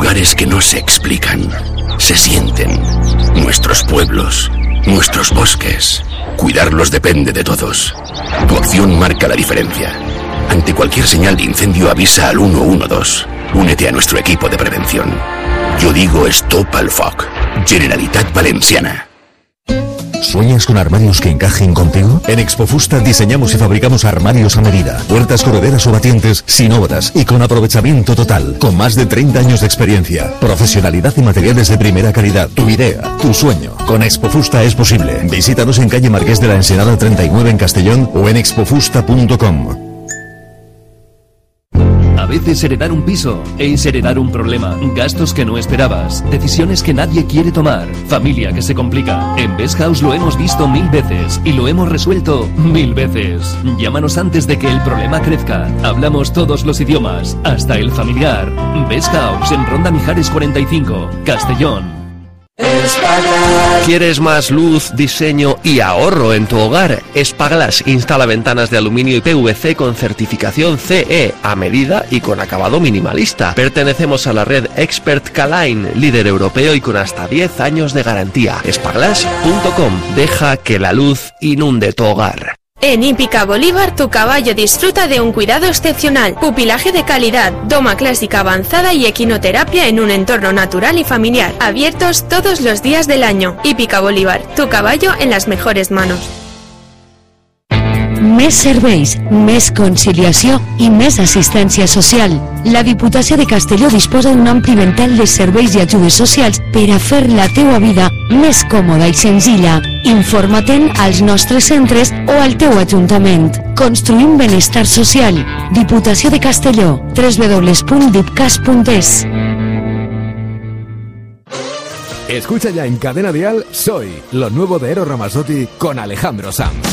Lugares que no se explican, se sienten. Nuestros pueblos, nuestros bosques. Cuidarlos depende de todos. Tu acción marca la diferencia. Ante cualquier señal de incendio avisa al 112. Únete a nuestro equipo de prevención. Yo digo Stop al Foc. Generalitat Valenciana. ¿Sueñas con armarios que encajen contigo? En Expofusta diseñamos y fabricamos armarios a medida, puertas correderas o batientes sin obras y con aprovechamiento total, con más de 30 años de experiencia, profesionalidad y materiales de primera calidad. Tu idea, tu sueño, con Expofusta es posible. Visítanos en calle Marqués de la Ensenada 39 en Castellón o en expofusta.com. A veces heredar un piso es heredar un problema, gastos que no esperabas, decisiones que nadie quiere tomar, familia que se complica. En Best House lo hemos visto 1000 veces y lo hemos resuelto 1000 veces. Llámanos antes de que el problema crezca. Hablamos todos los idiomas, hasta el familiar. Best House en Ronda Mijares 45, Castellón. ¿Quieres más luz, diseño y ahorro en tu hogar? Spaglass instala ventanas de aluminio y PVC con certificación CE a medida y con acabado minimalista. Pertenecemos a la red Expert K-Line, líder europeo y con hasta 10 años de garantía. Spaglass.com. Deja que la luz inunde tu hogar. En Hípica Bolívar tu caballo disfruta de un cuidado excepcional, pupilaje de calidad, doma clásica avanzada y equinoterapia en un entorno natural y familiar, abiertos todos los días del año. Hípica Bolívar, tu caballo en las mejores manos. Més serveis, més conciliació i més assistència social. La Diputació de Castelló disposa d'un ampli ventall de serveis i ajudes socials per a fer la teua vida més còmoda i senzilla. Informa-te'n als nostres centres o al teu ajuntament. Construïm benestar social. Diputació de Castelló. www.dipcas.es. Escucha ya en Cadena Dial Soy, lo nuevo de Eros Ramazzotti con Alejandro Sanz.